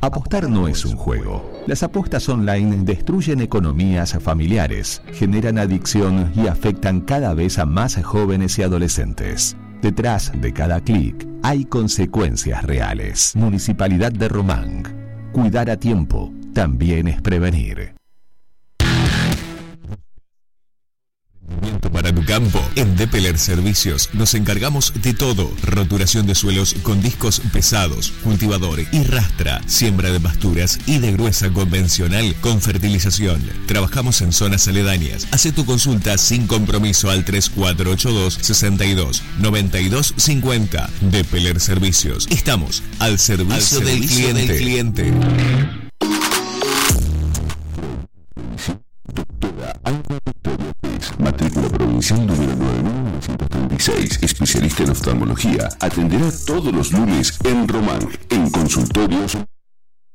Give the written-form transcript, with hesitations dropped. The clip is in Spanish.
Apostar no es un juego. Las apuestas online destruyen economías familiares, generan adicción y afectan cada vez a más jóvenes y adolescentes. Detrás de cada clic hay consecuencias reales. Municipalidad de Román. Cuidar a tiempo también es prevenir. Para tu campo, en Depeler Servicios nos encargamos de todo: roturación de suelos con discos pesados, cultivador y rastra, siembra de pasturas y de gruesa convencional con fertilización. Trabajamos en zonas aledañas. Haz tu consulta sin compromiso al 3482 62 92 50. Depeler Servicios. Estamos al servicio del cliente. Matrícula provincial número 9936, especialista en oftalmología, atenderá todos los lunes en Román, en consultorios